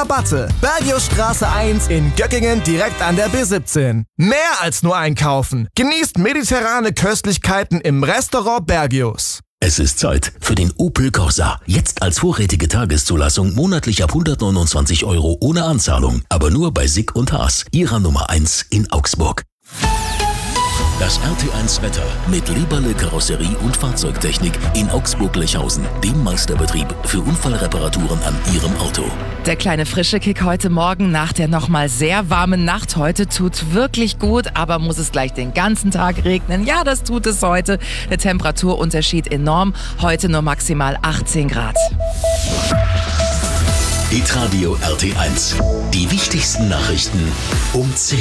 Rabatte. Bergiusstraße 1 in Göckingen direkt an der B17. Mehr als nur einkaufen. Genießt mediterrane Köstlichkeiten im Restaurant Bergius. Es ist Zeit für den Opel Corsa. Jetzt als vorrätige Tageszulassung monatlich ab 129 € ohne Anzahlung. Aber nur bei Sick und Haas, ihrer Nummer 1 in Augsburg. Das RT1 Wetter mit Leberle Karosserie und Fahrzeugtechnik in Augsburg-Lechhausen, dem Meisterbetrieb für Unfallreparaturen an Ihrem Auto. Der kleine frische Kick heute Morgen nach der nochmal sehr warmen Nacht heute tut wirklich gut, aber muss es gleich den ganzen Tag regnen? Ja, das tut es heute. Der Temperaturunterschied enorm. Heute nur maximal 18 Grad. Hitradio RT1. Die wichtigsten Nachrichten um 10.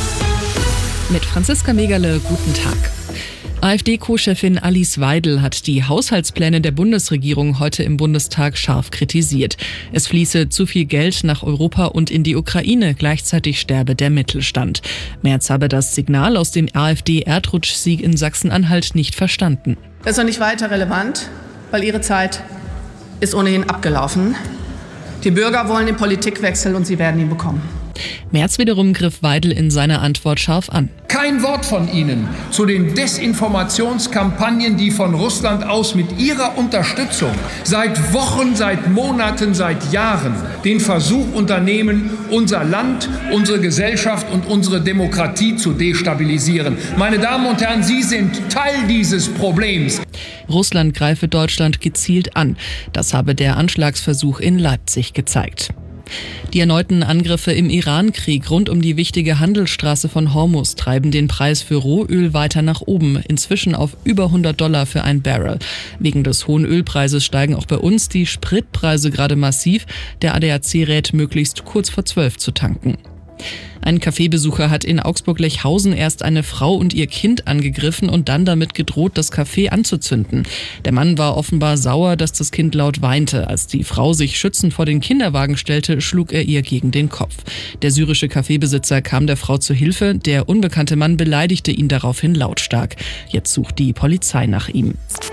Mit Franziska Megerle, guten Tag. AfD-Co-Chefin Alice Weidel hat die Haushaltspläne der Bundesregierung heute im Bundestag scharf kritisiert. Es fließe zu viel Geld nach Europa und in die Ukraine, gleichzeitig sterbe der Mittelstand. Merz habe das Signal aus dem AfD-Erdrutschsieg in Sachsen-Anhalt nicht verstanden. Das ist noch nicht weiter relevant, weil ihre Zeit ist ohnehin abgelaufen. Die Bürger wollen den Politikwechsel und sie werden ihn bekommen. Merz wiederum griff Weidel in seiner Antwort scharf an. Kein Wort von Ihnen zu den Desinformationskampagnen, die von Russland aus mit Ihrer Unterstützung seit Wochen, seit Monaten, seit Jahren den Versuch unternehmen, unser Land, unsere Gesellschaft und unsere Demokratie zu destabilisieren. Meine Damen und Herren, Sie sind Teil dieses Problems. Russland greife Deutschland gezielt an. Das habe der Anschlagsversuch in Leipzig gezeigt. Die erneuten Angriffe im Iran-Krieg rund um die wichtige Handelsstraße von Hormuz treiben den Preis für Rohöl weiter nach oben, inzwischen auf über $100 für ein Barrel. Wegen des hohen Ölpreises steigen auch bei uns die Spritpreise gerade massiv. Der ADAC rät, möglichst kurz vor 12 zu tanken. Ein Cafébesucher hat in Augsburg-Lechhausen erst eine Frau und ihr Kind angegriffen und dann damit gedroht, das Café anzuzünden. Der Mann war offenbar sauer, dass das Kind laut weinte. Als die Frau sich schützend vor den Kinderwagen stellte, schlug er ihr gegen den Kopf. Der syrische Cafébesitzer kam der Frau zu Hilfe. Der unbekannte Mann beleidigte ihn daraufhin lautstark. Jetzt sucht die Polizei nach ihm.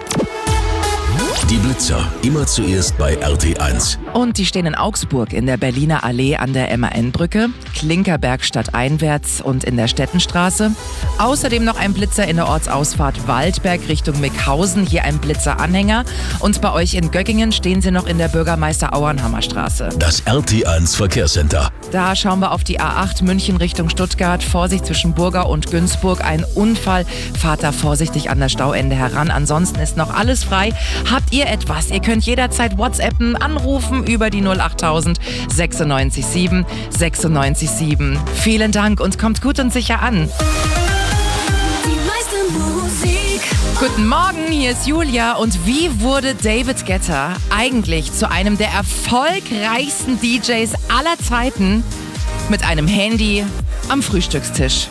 Die Blitzer, immer zuerst bei RT1. Und die stehen in Augsburg in der Berliner Allee an der MAN-Brücke, Klinkerberg stadteinwärts und in der Stettenstraße. Außerdem noch ein Blitzer in der Ortsausfahrt Waldberg Richtung Mickhausen, hier ein Blitzeranhänger. Und bei euch in Göckingen stehen sie noch in der Bürgermeister-Auernhammer Straße. Das RT1 Verkehrscenter. Da schauen wir auf die A8 München Richtung Stuttgart. Vorsicht zwischen Burger und Günzburg. Ein Unfall. Fahrt da vorsichtig an das Stauende heran. Ansonsten ist noch alles frei. Habt ihr etwas? Ihr könnt jederzeit WhatsAppen, anrufen über die 08000 96 7 96 7. Vielen Dank und kommt gut und sicher an. Guten Morgen, hier ist Julia. Und wie wurde David Guetta eigentlich zu einem der erfolgreichsten DJs aller Zeiten mit einem Handy am Frühstückstisch?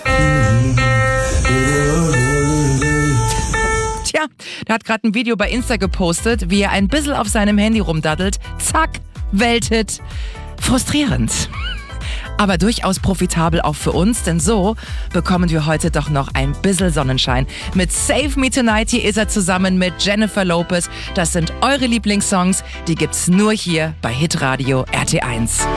Tja, der hat gerade ein Video bei Insta gepostet, wie er ein bisschen auf seinem Handy rumdaddelt. Zack, Welthit. Frustrierend. Aber durchaus profitabel auch für uns, denn so bekommen wir heute doch noch ein bisschen Sonnenschein. Mit Save Me Tonight, hier ist er zusammen mit Jennifer Lopez. Das sind eure Lieblingssongs, die gibt's nur hier bei Hitradio RT1.